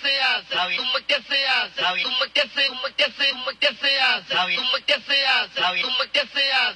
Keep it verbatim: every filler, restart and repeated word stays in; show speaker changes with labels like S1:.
S1: se hace? ¿Cómo es que se hace? ¿Cómo es que se, cómo es que se, cómo es que se hace? ¿Cómo es que se hace? ¿Cómo es que se hace?